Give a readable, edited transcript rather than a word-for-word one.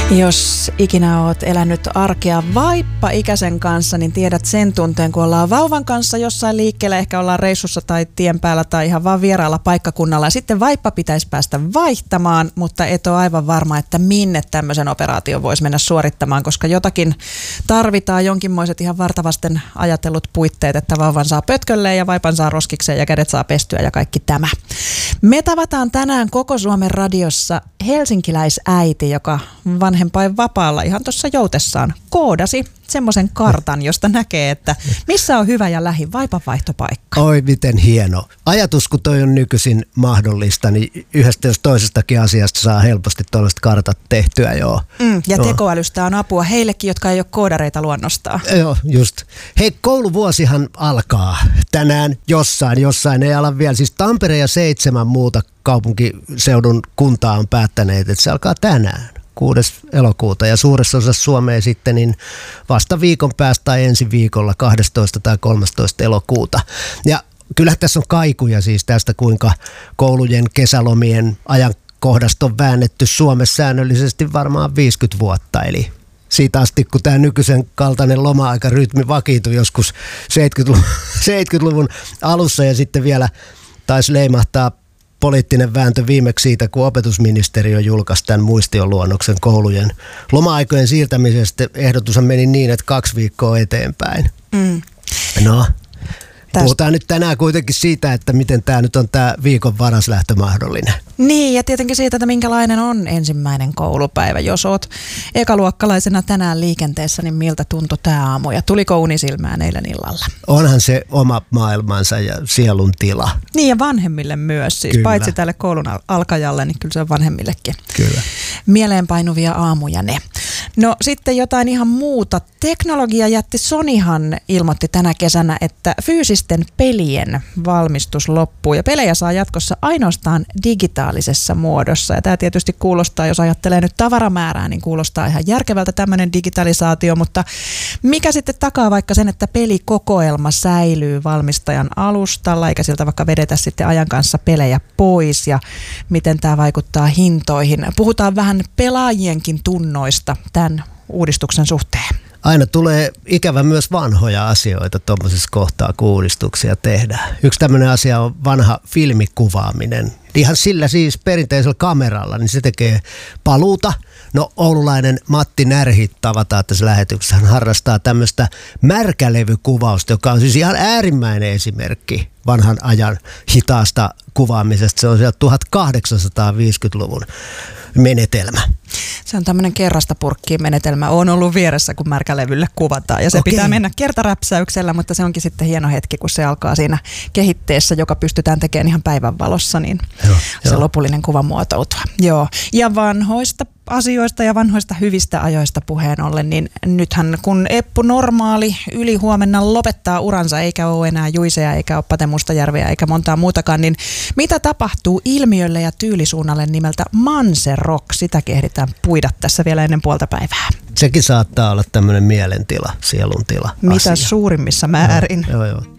Jos ikinä oot elänyt arkea vaippa-ikäisen kanssa, niin tiedät sen tunteen, kun ollaan vauvan kanssa jossain liikkeellä, ehkä ollaan reissussa tai tien päällä tai ihan vaan vieraalla paikkakunnalla. Ja sitten vaippa pitäisi päästä vaihtamaan, mutta et ole aivan varma, että minne tämmöisen operaation voisi mennä suorittamaan, koska jotakin tarvitaan, jonkinmoiset ihan vartavasten ajatellut puitteet, että vauvan saa pötkölleen ja vaipan saa roskikseen ja kädet saa pestyä ja kaikki tämä. Me tavataan tänään Koko Suomen radiossa helsinkiläisäiti, joka vanhempainvapaalla ihan tuossa joutessaan koodasi semmoisen kartan, josta näkee, että missä on hyvä ja lähin vaipanvaihtopaikka. Oi, miten hieno. Ajatus, kun toi on nykyisin mahdollista, niin yhdestä jos toisestakin asiasta saa helposti tuollaiset kartat tehtyä, joo. Ja tekoälystä on apua heillekin, jotka ei ole koodareita luonnostaan. Joo, just. Hei, kouluvuosihan alkaa tänään jossain, ei ala vielä. Siis Tampere ja 7 muuta kaupunkiseudun kuntaa on päättäneet, että se alkaa tänään. 6. elokuuta ja suuressa osassa Suomea sitten niin vasta viikon päästä tai ensi viikolla 12. tai 13. elokuuta. Ja kyllähän tässä on kaikuja siis tästä, kuinka koulujen kesälomien ajankohdasta on väännetty Suomessa säännöllisesti varmaan 50 vuotta. Eli siitä asti, kun tämä nykyisen kaltainen loma-aikarytmi vakiintui joskus 70-luvun alussa ja sitten vielä taisi leimahtaa poliittinen vääntö viimeksi siitä, kun opetusministeriö julkaisi tämän muistioluonnoksen koulujen loma-aikojen siirtämisestä. Ehdotushan meni niin, että 2 viikkoa eteenpäin. No, puhutaan nyt tänään kuitenkin siitä, että miten tämä nyt on tämä viikon varaslähtö mahdollinen. Niin, ja tietenkin siitä, että minkälainen on ensimmäinen koulupäivä. Jos oot ekaluokkalaisena tänään liikenteessä, niin miltä tuntui tämä aamu ja tuliko uni silmään eilen illalla? Onhan se oma maailmansa ja sielun tila. Niin, ja vanhemmille myös siis. Kyllä. Paitsi tälle koulun alkajalle, niin kyllä se on vanhemmillekin. Kyllä. Mieleenpainuvia aamuja ne. No sitten jotain ihan muuta. Teknologiajätti Sonyhan ilmoitti tänä kesänä, että fyysisten pelien valmistus loppuu ja pelejä saa jatkossa ainoastaan digitaalisessa muodossa. Ja tämä tietysti kuulostaa, jos ajattelee nyt tavaramäärää, niin kuulostaa ihan järkevältä tämmöinen digitalisaatio, mutta mikä sitten takaa vaikka sen, että pelikokoelma säilyy valmistajan alustalla, eikä siltä vaikka vedetä sitten ajan kanssa pelejä pois ja miten tämä vaikuttaa hintoihin. Puhutaan vähän pelaajienkin tunnoista tämän uudistuksen suhteen. Aina tulee ikävä myös vanhoja asioita tuommoisessa kohtaa, kun uudistuksia tehdään. Yksi tämmöinen asia on vanha filmikuvaaminen. Ihan sillä siis perinteisellä kameralla, niin se tekee paluuta. No, oululainen Matti Närhi tavataan tässä lähetyksessä. Hän harrastaa tämmöistä märkälevykuvausta, joka on siis ihan äärimmäinen esimerkki vanhan ajan hitaasta kuvaamisesta. Se on sieltä 1850-luvun menetelmä. Se on tämmöinen kerrasta purkkiin menetelmä. Olen ollut vieressä, kun märkälevylle kuvataan. Ja se pitää mennä kertaräpsäyksellä, mutta se onkin sitten hieno hetki, kun se alkaa siinä kehitteessä, joka pystytään tekemään ihan päivänvalossa, niin se lopullinen kuva muotoutua. Joo. Ja vanhoista asioista ja vanhoista hyvistä ajoista puheen ollen, niin nythän kun Eppu Normaali ylihuomenna lopettaa uransa, eikä ole enää Juiseja, eikä ole Pate Mustajärveä, eikä montaa muutakaan, niin mitä tapahtuu ilmiölle ja tyylisuunnalle nimeltä Manserock? Sitä kehditään puida tässä vielä ennen puolta päivää. Sekin saattaa olla tämmöinen mielentila, sielun tila. Mitä suurimmissa määrin. Joo.